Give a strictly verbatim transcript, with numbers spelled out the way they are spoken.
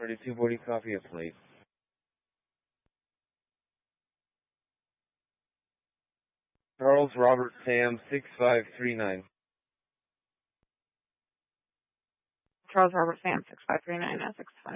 thirty-two forty copy of plate. Charles Robert Sam six five three nine. Charles Robert Sam six five three nine, six five.